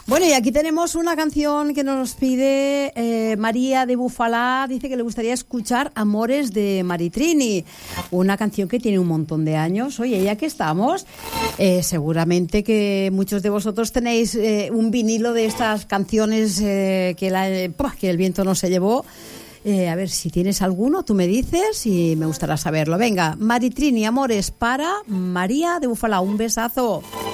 Bueno, y aquí tenemos una canción que nos pide María de Bufalá. Dice que le gustaría escuchar Amores de Maritrini, una canción que tiene un montón de años. Oye, ya que estamos, seguramente que muchos de vosotros tenéis un vinilo de estas canciones que el viento no se llevó. A ver, si tienes alguno, tú me dices y me gustará saberlo. Venga, Maritrini, Amores para María de Bufalá. Un besazo.